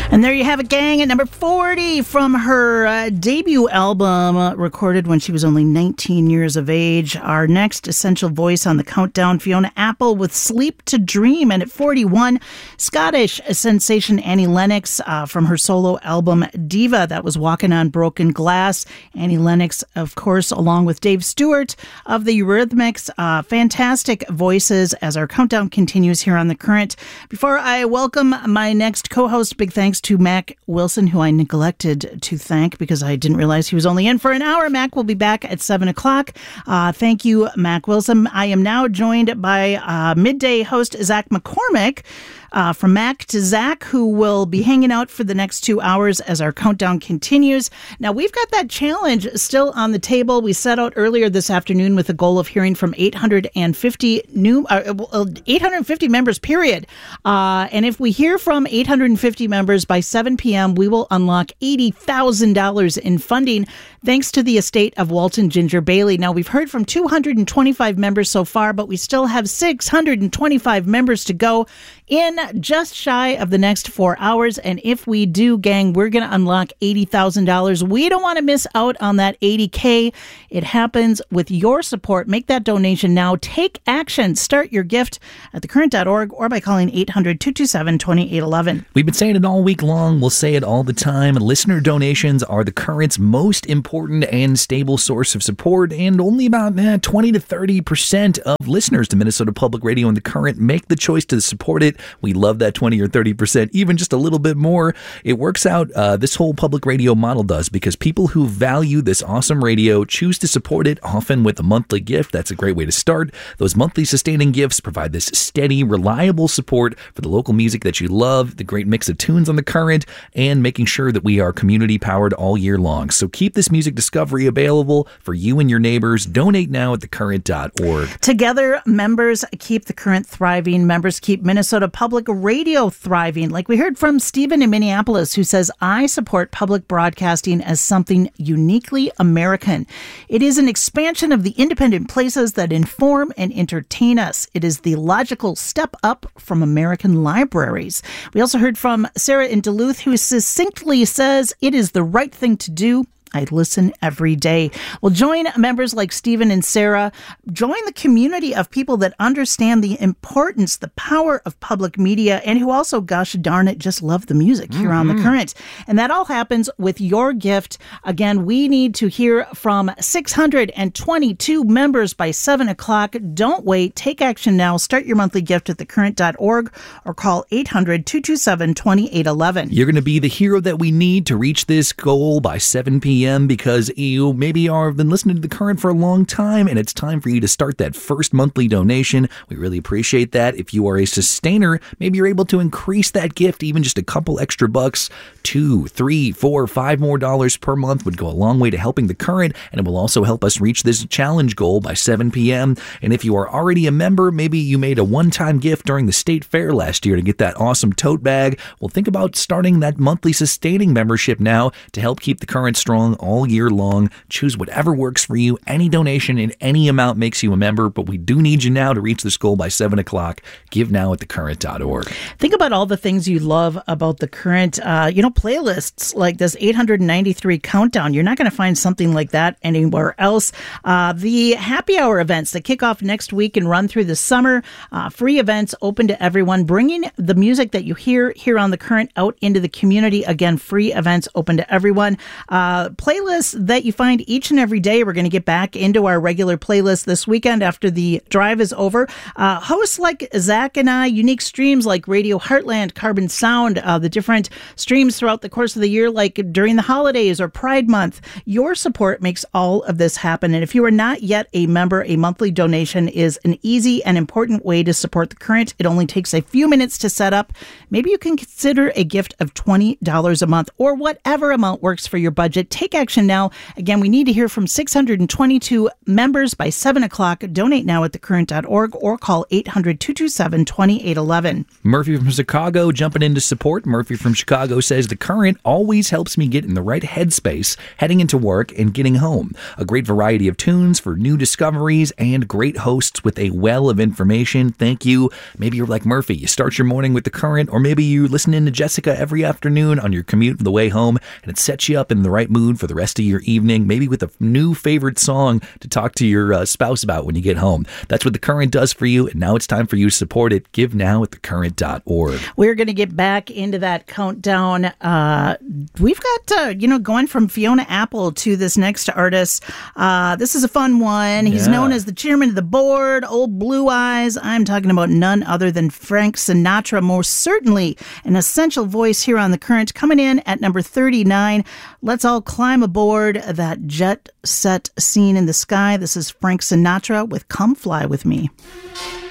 And there you have it, gang, at number 40 from her debut album, recorded when she was only 19 years of age. Our next essential voice on the countdown, Fiona Apple with Sleep to Dream. And at 41, Scottish sensation Annie Lennox from her solo album Diva, that was Walking on Broken Glass. Annie Lennox, of course, along with Dave Stewart of the Eurythmics. Fantastic voices as our countdown continues here on The Current. Before I welcome my next co-host, big thanks to Mac Wilson, who I neglected to thank because I didn't realize he was only in for an hour. Mac will be back at 7 o'clock. Thank you, Mac Wilson. I am now joined by midday host Zach McCormick. From Mac to Zach, who will be hanging out for the next 2 hours as our countdown continues. Now, we've got that challenge still on the table. We set out earlier this afternoon with a goal of hearing from 850 members, period. And if we hear from 850 members by 7 p.m., we will unlock $80,000 in funding, thanks to the estate of Walton Ginger Bailey. Now, we've heard from 225 members so far, but we still have 625 members to go in just shy of the next 4 hours. And if we do, gang, we're going to unlock $80,000. We don't want to miss out on that $80K. It happens with your support. Make that donation now. Take action. Start your gift at thecurrent.org or by calling 800-227-2811. We've been saying it all week long. We'll say it all the time. Listener donations are the Current's most important and stable source of support, and only about 20 to 30% of listeners to Minnesota Public Radio and the Current make the choice to support it. We love that 20 or 30%, even just a little bit more. It works out, this whole public radio model does, because people who value this awesome radio choose to support it, often with a monthly gift. That's a great way to start. Those monthly sustaining gifts provide this steady, reliable support for the local music that you love, the great mix of tunes on the Current, and making sure that we are community powered all year long. So keep this music discovery available for you and your neighbors. Donate now at thecurrent.org. Together, members keep the Current thriving. Members keep Minnesota Public Radio thriving. Like we heard from Stephen in Minneapolis, who says, I support public broadcasting as something uniquely American. It is an expansion of the independent places that inform and entertain us. It is the logical step up from American libraries. We also heard from Sarah in Duluth, who succinctly says, it is the right thing to do. I listen every day. Well, join members like Stephen and Sarah. Join the community of people that understand the importance, the power of public media, and who also, gosh darn it, just love the music here on The Current. And that all happens with your gift. Again, we need to hear from 622 members by 7 o'clock. Don't wait. Take action now. Start your monthly gift at thecurrent.org or call 800-227-2811. You're going to be the hero that we need to reach this goal by 7 p.m. because you maybe have been listening to The Current for a long time, and it's time for you to start that first monthly donation. We really appreciate that. If you are a sustainer, maybe you're able to increase that gift even just a couple extra bucks. $2, $3, $4, $5 more per month would go a long way to helping The Current, and it will also help us reach this challenge goal by 7 p.m. And if you are already a member, maybe you made a one-time gift during the state fair last year to get that awesome tote bag. Well, think about starting that monthly sustaining membership now to help keep The Current strong all year long. Choose whatever works for you. Any donation in any amount makes you a member, but we do need you now to reach this goal by 7 o'clock. Give now at thecurrent.org. Think about all the things you love about The Current. Playlists like this 893 countdown. You're not going to find something like that anywhere else. The happy hour events that kick off next week and run through the summer. Free events open to everyone, bringing the music that you hear here on The Current out into the community. Again, free events open to everyone. Playlists that you find each and every day. We're going to get back into our regular playlist this weekend after the drive is over. Hosts like Zach and I, unique streams like Radio Heartland, Carbon Sound, the different streams throughout the course of the year, like during the holidays or Pride Month. Your support makes all of this happen. And if you are not yet a member, a monthly donation is an easy and important way to support The Current. It only takes a few minutes to set up. Maybe you can consider a gift of $20 a month or whatever amount works for your budget. Take take action now. Again, we need to hear from 622 members by 7 o'clock. Donate now at thecurrent.org or call 800-227-2811. Murphy from Chicago jumping in to support. Murphy from Chicago says, The Current always helps me get in the right headspace heading into work and getting home. A great variety of tunes for new discoveries and great hosts with a well of information. Thank you. Maybe you're like Murphy. You start your morning with The Current, or maybe you listen in to Jessica every afternoon on your commute on the way home, and it sets you up in the right mood for the rest of your evening, maybe with a new favorite song to talk to your spouse about when you get home. That's what The Current does for you, and now it's time for you to support it. Give now at thecurrent.org. We're going to get back into that countdown. We've got, going from Fiona Apple to this next artist. This is a fun one. He's known as the chairman of the board, Old Blue Eyes. I'm talking about none other than Frank Sinatra, most certainly an essential voice here on The Current, coming in at number 39. Let's all climb aboard that jet set scene in the sky. This is Frank Sinatra with Come Fly With Me.